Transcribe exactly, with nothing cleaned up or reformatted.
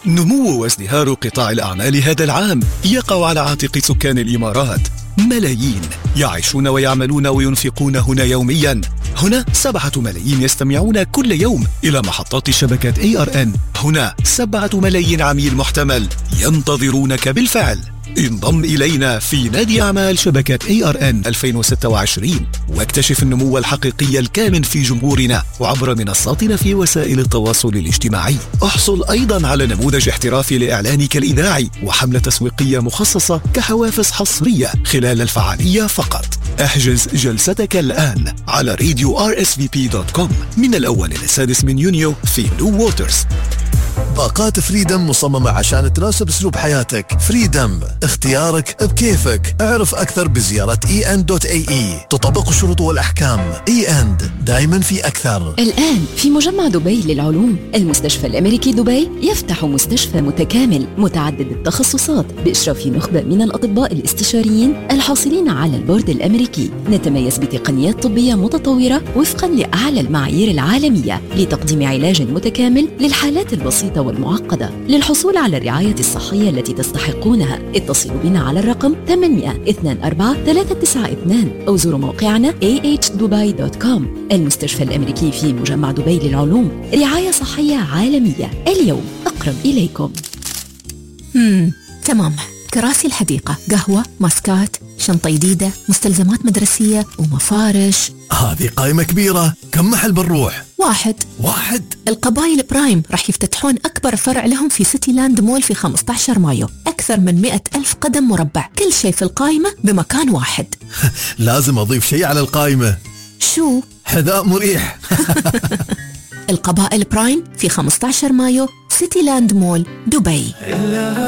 نمو وازدهار قطاع الأعمال هذا العام يقع على عاتق سكان الإمارات. ملايين يعيشون ويعملون وينفقون هنا يوميا. هنا سبعة ملايين يستمعون كل يوم إلى محطات شبكة إيه آر إن. هنا سبعة ملايين عميل محتمل ينتظرونك بالفعل. انضم إلينا في نادي أعمال شبكة إيه آر إن ألفين وستة وعشرين واكتشف النمو الحقيقي الكامن في جمهورنا وعبر منصاتنا في وسائل التواصل الاجتماعي. احصل أيضا على نموذج احترافي لإعلانك الإذاعي وحملة تسويقية مخصصة كحوافز حصرية خلال الفعالية فقط. احجز جلستك الآن على راديو آر إس في بي دوت كوم من الأول إلى السادس من يونيو في نو ووترز. باقات فريدم مصممة عشان تناسب اسلوب حياتك. فريدم، اختيارك بكيفك. اعرف اكثر بزيارة إي إند دوت إيه إي. تطبق الشروط والاحكام. إي إند، دايما في اكثر. الان في مجمع دبي للعلوم، المستشفى الامريكي دبي يفتح مستشفى متكامل متعدد التخصصات باشراف نخبة من الاطباء الاستشاريين الحاصلين على البورد الامريكي. نتميز بتقنيات طبية متطورة وفقا لاعلى المعايير العالمية لتقديم علاج متكامل للحالات البسيطة والمعقدة. للحصول على الرعاية الصحية التي تستحقونها اتصلوا بنا على الرقم ثمانية اثنين أربعة ثلاثة تسعة اثنين أو زوروا موقعنا إيه إتش دبي دوت كوم. المستشفى الأمريكي في مجمع دبي للعلوم، رعاية صحية عالمية اليوم أقرب إليكم. امم تمام. كراسي الحديقة، قهوة، ماسكات، شنطة جديدة، مستلزمات مدرسية ومفارش. هذه قائمة كبيرة. كم محل بنروح؟ واحد واحد القبائل برايم راح يفتتحون أكبر فرع لهم في سيتي لاند مول في خمسة عشر مايو. أكثر من مئة ألف قدم مربع، كل شيء في القائمة بمكان واحد. لازم أضيف شيء على القائمة. شو؟ حذاء مريح. القبائل برايم في خمسة عشر مايو، سيتي لاند مول، دبي.